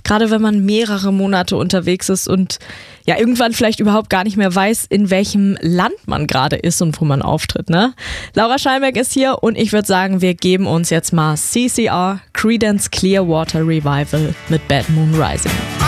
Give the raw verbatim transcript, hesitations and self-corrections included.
Gerade wenn man mehrere Monate unterwegs ist und ja irgendwann vielleicht überhaupt gar nicht mehr weiß, in welchem Land man gerade ist und wo man auftritt, ne? Laura Schallenberg ist hier und ich würde sagen, wir geben uns jetzt mal C C R, Creedence Clearwater Revival mit Bad Moon Rising.